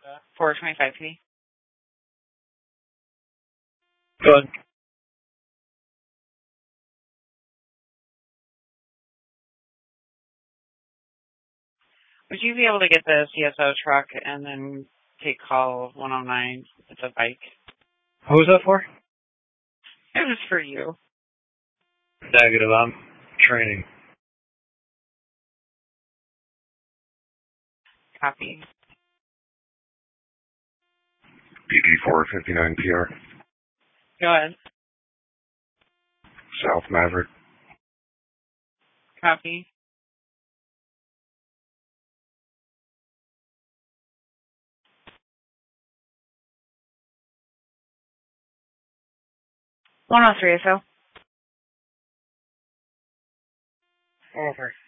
425 P. Good. Would you be able to get the CSO truck and then take call 109? It's a bike. Who was that for? It was for you. Negative. I'm training. Copy. BD 459 PR. Go ahead. South Maverick. Copy. One oh three, so. Over.